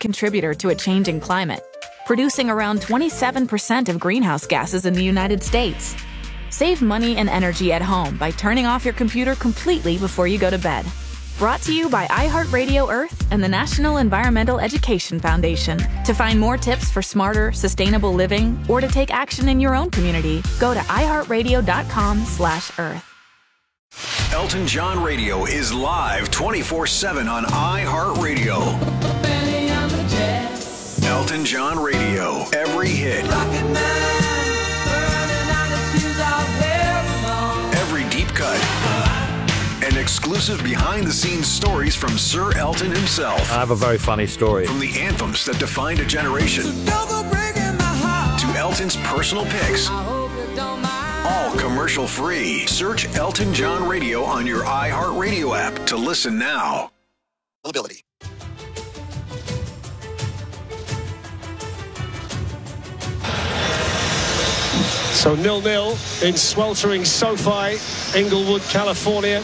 contributor to a changing climate, producing around 27% of greenhouse gases in the United States. Save money and energy at home by turning off your computer completely before you go to bed. Brought to you by iHeartRadio Earth and the National Environmental Education Foundation. To find more tips for smarter, sustainable living or to take action in your own community, go to iHeartRadio.com/Earth. Elton John Radio is live 24/7 on iHeartRadio. Elton John Radio, every hit. Every deep cut. And exclusive behind-the-scenes stories from Sir Elton himself. I have a very funny story. From the anthems that defined a generation to Elton's personal picks. All commercial-free. Search Elton John Radio on your iHeartRadio app to listen now. Ability. So 0-0 in sweltering SoFi, Inglewood, California.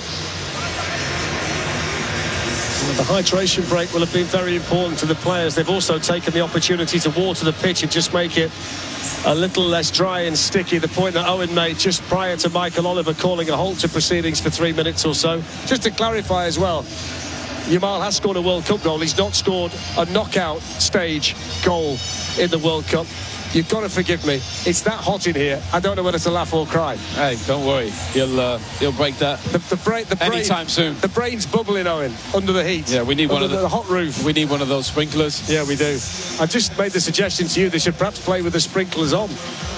And the hydration break will have been very important to the players. They've also taken the opportunity to water the pitch and just make it a little less dry and sticky. The point that Owen made just prior to Michael Oliver calling a halt to proceedings for 3 minutes or so. Just to clarify as well, Yamal has scored a World Cup goal. He's not scored a knockout stage goal in the World Cup. You've got to forgive me. It's that hot in here. I don't know whether to laugh or cry. Hey, don't worry. He'll break that the brain anytime soon. The brain's bubbling, Owen, under the heat. Yeah, we need one of the hot roof. We need one of those sprinklers. Yeah, we do. I just made the suggestion to you they should perhaps play with the sprinklers on.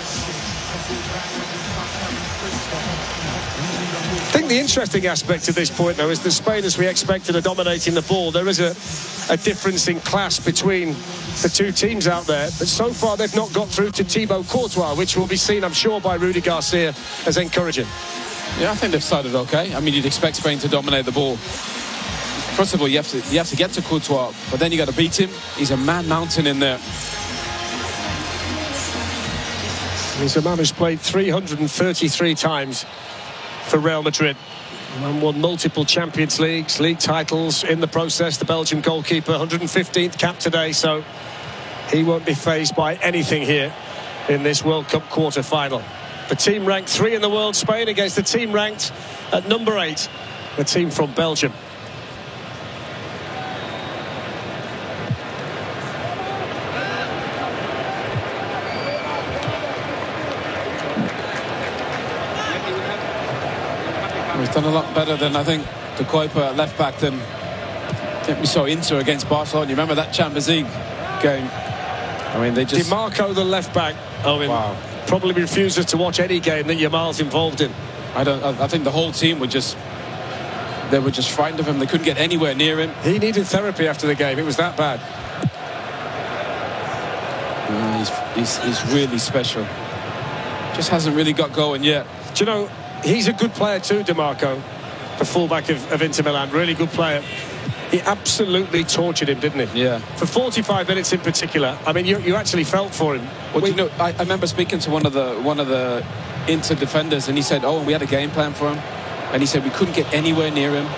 I think the interesting aspect to this point, though, is that Spain, as we expected, are dominating the ball. There is a difference in class between the two teams out there, but so far they've not got through to Thibaut Courtois, which will be seen, I'm sure, by Rudy Garcia as encouraging. Yeah, I think they've started okay. I mean, you'd expect Spain to dominate the ball. First of all, you have to get to Courtois, but then you got to beat him. He's a man mountain in there. He's a man who's played 333 times for Real Madrid and won multiple Champions Leagues, league titles in the process. The Belgian goalkeeper, 115th cap today, so he won't be fazed by anything here in this World Cup quarter-final. The team ranked 3 in the world, Spain, against the team ranked at number 8, the team from Belgium. He's done a lot better than, I think, the Kuiper at left-back than I think we saw Inter against Barcelona. You remember that Champions League game? I mean, they just... DiMarco, the left-back, Owen, wow, probably refuses to watch any game that Yamal's involved in. I think the whole team were just... They were just frightened of him. They couldn't get anywhere near him. He needed therapy after the game. It was that bad. He's really special. Just hasn't really got going yet. Do you know... He's a good player too, DiMarco, the fullback of Inter Milan. Really good player. He absolutely tortured him, didn't he? Yeah. For 45 minutes in particular. I mean, you actually felt for him. Well, you know, I remember speaking to one of the Inter defenders, and he said, "Oh, we had a game plan for him," and he said we couldn't get anywhere near him.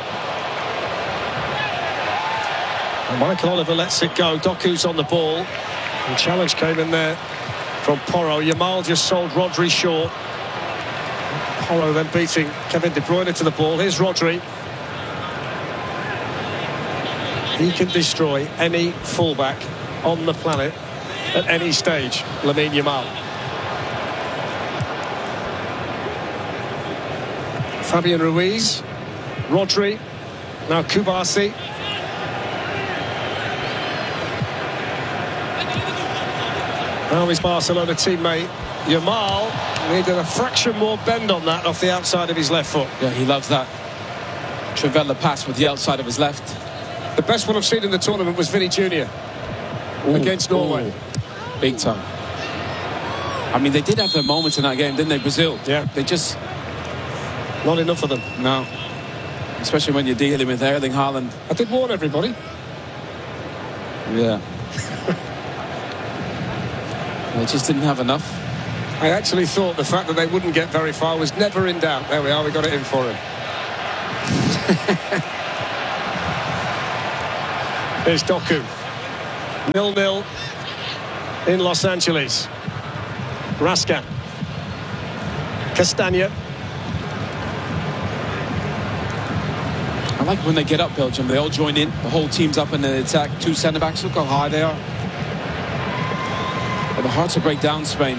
And Michael Oliver lets it go. Doku's on the ball. And challenge came in there from Porro. Yamal just sold Rodri short. Porro then beating Kevin De Bruyne to the ball. Here's Rodri. He can destroy any fullback on the planet at any stage. Lamine Yamal. Fabian Ruiz. Rodri. Now Kubasi. Now his Barcelona teammate Yamal needed a fraction more bend on that off the outside of his left foot. Yeah, he loves that Trivela pass with the outside of his left. The best one I've seen in the tournament was Vinny Jr. against Norway. Big time. I mean, they did have their moments in that game, didn't they, Brazil? Yeah. They just... Not enough of them. No. Especially when you're dealing with Erling Haaland. I did warn everybody. Yeah. They just didn't have enough. I actually thought the fact that they wouldn't get very far was never in doubt. There we are, we got it in for him. Here's Doku. 0-0 in Los Angeles. Raskin. Castagna. I like when they get up, Belgium. They all join in. The whole team's up in the attack. Two centre-backs. Look how high they are. But the hard to break down Spain.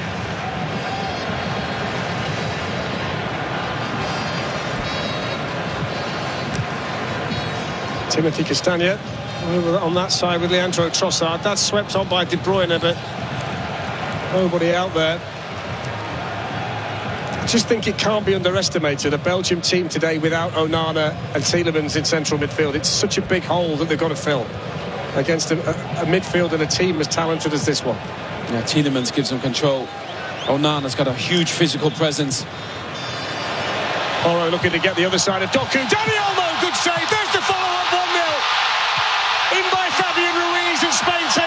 Timothy Castagna over on that side with Leandro Trossard. That's swept on by De Bruyne, but nobody out there. I just think it can't be underestimated. A Belgium team today without Onana and Tielemans in central midfield. It's such a big hole that they've got to fill against a midfield and a team as talented as this one. Yeah, Tielemans gives them control. Onana's got a huge physical presence. Porro looking to get the other side of Doku. Dani Olmo, good save. There's the follow-up 1-0. In by Fabian Ruiz, and Spain